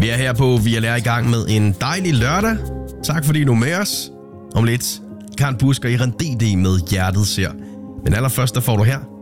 Vi er her på VLR i gang med en dejlig lørdag. Tak fordi du er med os. Om lidt, Karen Busk og Iran DD med Hjertet ser. Men allerførst, der får du her